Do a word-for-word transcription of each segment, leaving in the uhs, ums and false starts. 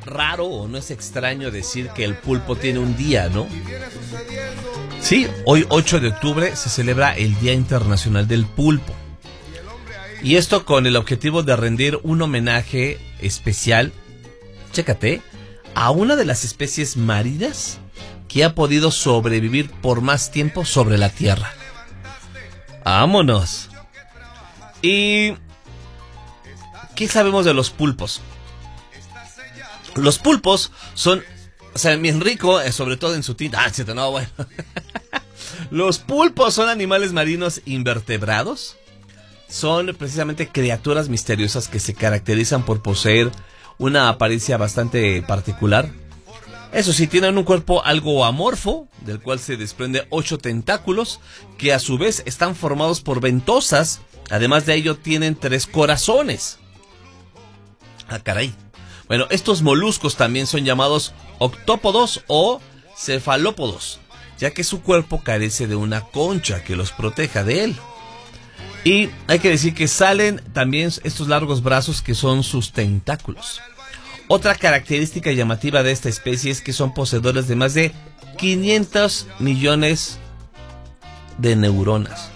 raro o no es extraño decir que el pulpo tiene un día, ¿no? Sí, hoy ocho de octubre se celebra el Día Internacional del Pulpo. Y esto con el objetivo de rendir un homenaje especial, chécate, a una de las especies marinas que ha podido sobrevivir por más tiempo sobre la Tierra. ¡Vámonos! ¿Y qué sabemos de los pulpos? Los pulpos son, o sea, bien rico, eh, sobre todo en su tinta. Ah, cierto, no, bueno. Los pulpos son animales marinos invertebrados. Son precisamente criaturas misteriosas que se caracterizan por poseer una apariencia bastante particular. Eso sí, tienen un cuerpo algo amorfo, del cual se desprende ocho tentáculos, que a su vez están formados por ventosas. Además de ello, tienen tres corazones. Ah, caray. Bueno, estos moluscos también son llamados octópodos o cefalópodos, ya que su cuerpo carece de una concha que los proteja de él. Y hay que decir que salen también estos largos brazos que son sus tentáculos. Otra característica llamativa de esta especie es que son poseedores de más de quinientos millones de neuronas.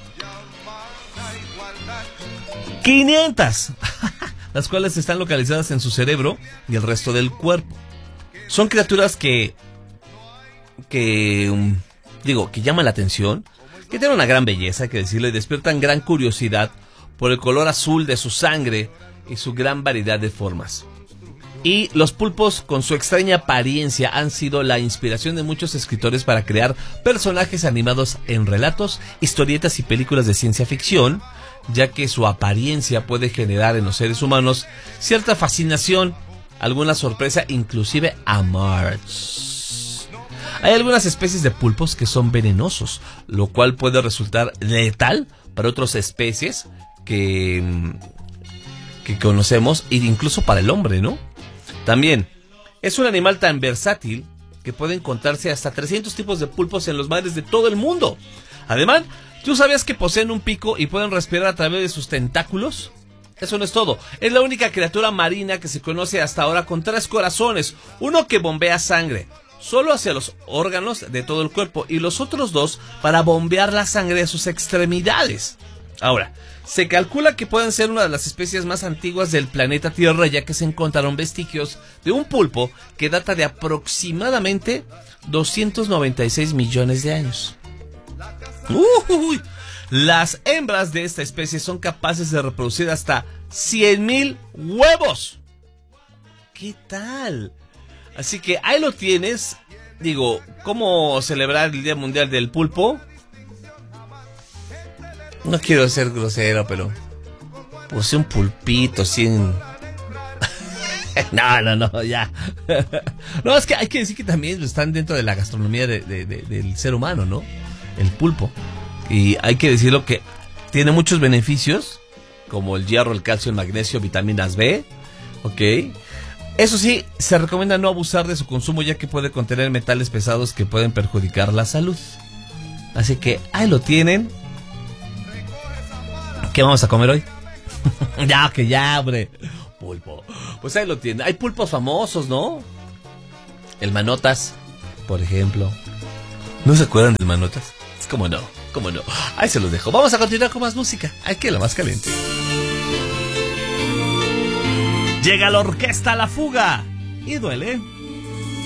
¡quinientas! Las cuales están localizadas en su cerebro y el resto del cuerpo. Son criaturas que, que, um, digo, que llaman la atención, que tienen una gran belleza, hay que decirlo, y despiertan gran curiosidad por el color azul de su sangre y su gran variedad de formas. Y los pulpos, con su extraña apariencia, han sido la inspiración de muchos escritores para crear personajes animados en relatos, historietas y películas de ciencia ficción, ya que su apariencia puede generar en los seres humanos cierta fascinación, alguna sorpresa, inclusive amor. Hay algunas especies de pulpos que son venenosos, lo cual puede resultar letal para otras especies que, que conocemos, e incluso para el hombre, ¿no? También, es un animal tan versátil que puede encontrarse hasta trescientos tipos de pulpos en los mares de todo el mundo. Además, ¿tú sabías que poseen un pico y pueden respirar a través de sus tentáculos? Eso no es todo. Es la única criatura marina que se conoce hasta ahora con tres corazones. Uno que bombea sangre, solo hacia los órganos de todo el cuerpo, y los otros dos para bombear la sangre a sus extremidades. Ahora, se calcula que pueden ser una de las especies más antiguas del planeta Tierra, ya que se encontraron vestigios de un pulpo que data de aproximadamente doscientos noventa y seis millones de años. Uy, las hembras de esta especie son capaces de reproducir hasta cien mil huevos. ¿Qué tal? Así que ahí lo tienes. Digo, ¿cómo celebrar el Día Mundial del Pulpo? No quiero ser grosero, pero puse un pulpito sin... No, no, no, ya. No, es que hay que decir que también están dentro de la gastronomía de, de, de, del ser humano, ¿no? El pulpo. Y hay que decirlo que tiene muchos beneficios, como el hierro, el calcio, el magnesio, vitaminas B. Ok. Eso sí, se recomienda no abusar de su consumo, ya que puede contener metales pesados que pueden perjudicar la salud. Así que ahí lo tienen. ¿Qué vamos a comer hoy? Ya, que ya, hombre. Pulpo. Pues ahí lo tienen. Hay pulpos famosos, ¿no? El Manotas, por ejemplo. ¿No se acuerdan del Manotas? Es como no, como no. Ahí se los dejo. Vamos a continuar con más música. Aquí en La Más Caliente. Llega la orquesta La Fuga. Y duele.